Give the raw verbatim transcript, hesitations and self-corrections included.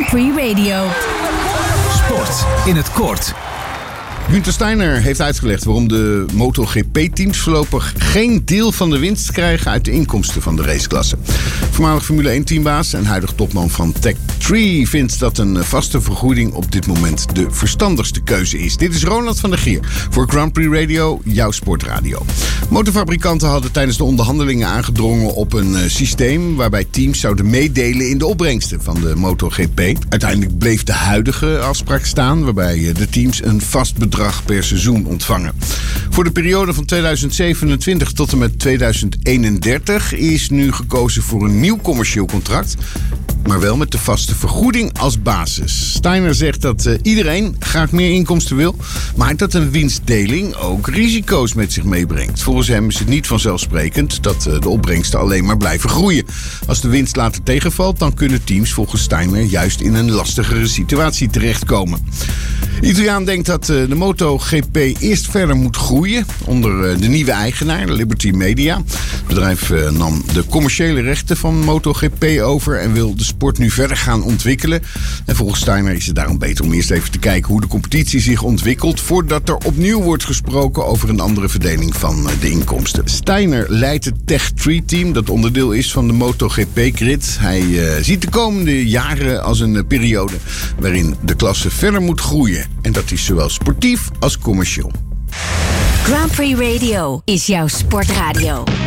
Prix Radio. Sport in het kort. Günther Steiner heeft uitgelegd waarom de MotoGP-teams voorlopig geen deel van de winst krijgen uit de inkomsten van de raceklasse. Voormalig Formule één-teambaas en huidig topman van Tech drie vindt dat een vaste vergoeding op dit moment de verstandigste keuze is. Dit is Ronald van der Gier voor Grand Prix Radio, jouw sportradio. Motorfabrikanten hadden tijdens de onderhandelingen aangedrongen op een uh, systeem waarbij teams zouden meedelen in de opbrengsten van de MotoGP. Uiteindelijk bleef de huidige afspraak staan, waarbij uh, de teams een vast bedrag per seizoen ontvangen. Voor de periode van tweeduizend zevenentwintig tot en met tweeduizend eenendertig is nu gekozen voor een nieuw commercieel contract, maar wel met de vaste vergoeding als basis. Steiner zegt dat uh, iedereen graag meer inkomsten wil, maar dat een winstdeling ook risico's met zich meebrengt. Volgens hem is het niet vanzelfsprekend dat uh, de opbrengsten alleen maar blijven groeien. Als de winst later tegenvalt, dan kunnen teams volgens Steiner juist in een lastigere situatie terechtkomen. De Italiaan denkt dat uh, de MotoGP eerst verder moet groeien onder uh, de nieuwe eigenaar, Liberty Media. Het bedrijf uh, nam de commerciële rechten van MotoGP over en wil de sport nu verder gaan ontwikkelen. En volgens Steiner is het daarom beter om eerst even te kijken hoe de competitie zich ontwikkelt voordat er opnieuw wordt gesproken over een andere verdeling van uh, de inkomsten. Steiner leidt het Tech drie-team dat onderdeel is van de MotoGP-grid. Hij uh, ziet de komende jaren als een uh, periode waarin de klasse verder moet groeien. En dat is zowel sportief als commercieel. Grand Prix Radio is jouw sportradio.